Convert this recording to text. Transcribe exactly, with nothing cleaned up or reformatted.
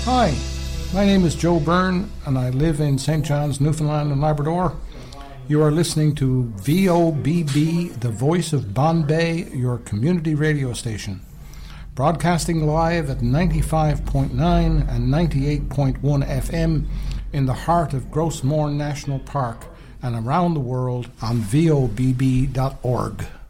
Hi, my name is Joe Byrne and I live in Saint John's, Newfoundland and Labrador. You are listening to V O B B, the voice of Bombay, your community radio station. Broadcasting live at ninety-five point nine and ninety-eight point one F M in the heart of Grossmorn National Park and around the world on V O B B dot org.